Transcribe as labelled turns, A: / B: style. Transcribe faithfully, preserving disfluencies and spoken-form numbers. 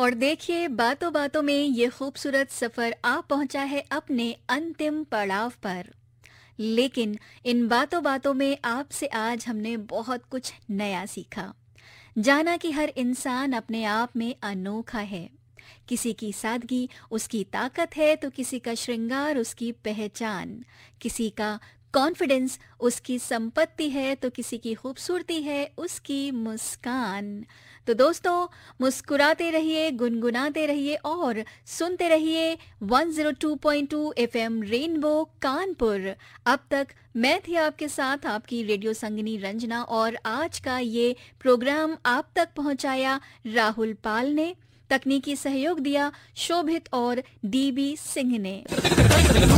A: और देखिए, बातों बातों में ये खूबसूरत सफर आ पहुंचा है अपने अंतिम पड़ाव पर। लेकिन इन बातों बातों में आपसे आज हमने बहुत कुछ नया सीखा। जाना कि हर इंसान अपने आप में अनोखा है। किसी की सादगी उसकी ताकत है तो किसी का श्रृंगार उसकी पहचान, किसी का कॉन्फिडेंस उसकी संपत्ति है तो किसी की खूबसूरती है उसकी मुस्कान। तो दोस्तों, मुस्कुराते रहिए, गुनगुनाते रहिए और सुनते रहिए one zero two point two FM rainbow Kanpur. अब तक मैं थी आपके साथ आपकी रेडियो संगिनी रंजना, और आज का ये प्रोग्राम आप तक पहुंचाया राहुल पाल ने। तकनीकी सहयोग दिया शोभित और डीबी सिंह ने।